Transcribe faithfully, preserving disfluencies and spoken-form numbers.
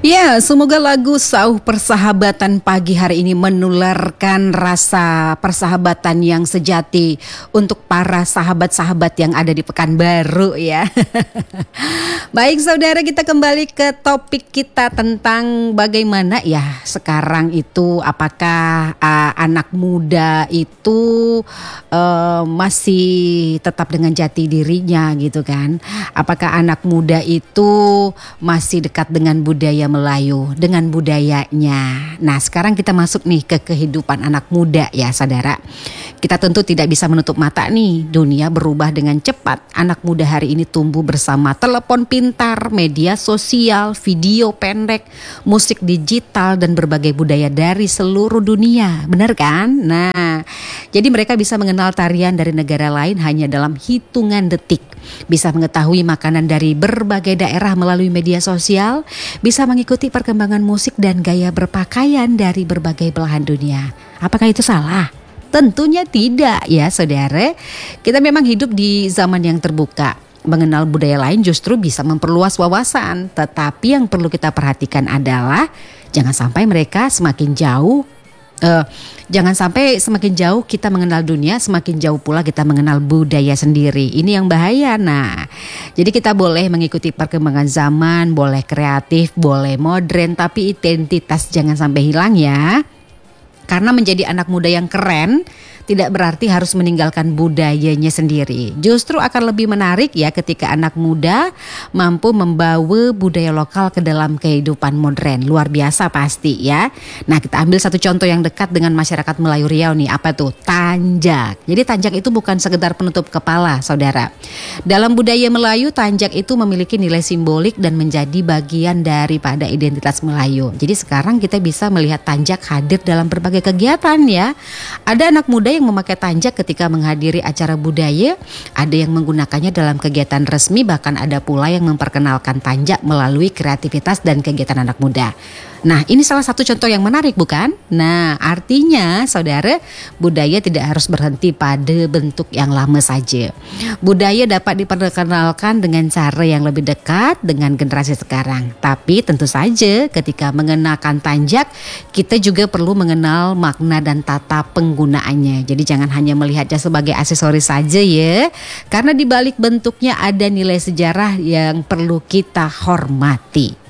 Ya, semoga lagu Sauh Persahabatan pagi hari ini menularkan rasa persahabatan yang sejati untuk para sahabat-sahabat yang ada di Pekanbaru ya. Baik saudara, kita kembali ke topik kita tentang bagaimana ya sekarang itu apakah uh, anak muda itu uh, masih tetap dengan jati dirinya gitu kan. Apakah anak muda itu masih dekat dengan budaya Melayu, dengan budayanya. Nah sekarang kita masuk nih ke kehidupan anak muda ya saudara. Kita tentu tidak bisa menutup mata nih, dunia berubah dengan cepat. Anak muda hari ini tumbuh bersama telepon pintar, media sosial, video pendek, musik digital dan berbagai budaya dari seluruh dunia. Benar kan? Nah, jadi mereka bisa mengenal tarian dari negara lain hanya dalam hitungan detik. Bisa mengetahui makanan dari berbagai daerah melalui media sosial, bisa mengikuti perkembangan musik dan gaya berpakaian dari berbagai belahan dunia. Apakah itu salah? Tentunya tidak ya saudara. Kita memang hidup di zaman yang terbuka. Mengenal budaya lain justru bisa memperluas wawasan. Tetapi yang perlu kita perhatikan adalah jangan sampai mereka semakin jauh. Uh, jangan sampai semakin jauh kita mengenal dunia, semakin jauh pula kita mengenal budaya sendiri. Ini yang bahaya. Nah, jadi kita boleh mengikuti perkembangan zaman, boleh kreatif, boleh modern, tapi identitas jangan sampai hilang ya. Karena menjadi anak muda yang keren tidak berarti harus meninggalkan budayanya sendiri. Justru akan lebih menarik ya ketika anak muda mampu membawa budaya lokal ke dalam kehidupan modern. Luar biasa pasti ya. Nah kita ambil satu contoh yang dekat dengan masyarakat Melayu Riau nih. Apa tuh? Tanjak. Jadi tanjak itu bukan sekedar penutup kepala saudara. Dalam budaya Melayu, tanjak itu memiliki nilai simbolik dan menjadi bagian daripada identitas Melayu. Jadi sekarang kita bisa melihat tanjak hadir dalam berbagai kegiatan ya. Ada anak muda yang memakai tanjak ketika menghadiri acara budaya, ada yang menggunakannya dalam kegiatan resmi, bahkan ada pula yang memperkenalkan tanjak melalui kreativitas dan kegiatan anak muda. Nah ini salah satu contoh yang menarik bukan? Nah artinya saudara, budaya tidak harus berhenti pada bentuk yang lama saja. Budaya dapat diperkenalkan dengan cara yang lebih dekat dengan generasi sekarang. Tapi tentu saja ketika mengenakan tanjak, kita juga perlu mengenal makna dan tata penggunaannya. Jadi jangan hanya melihatnya sebagai aksesoris saja ya. Karena di balik bentuknya ada nilai sejarah yang perlu kita hormati.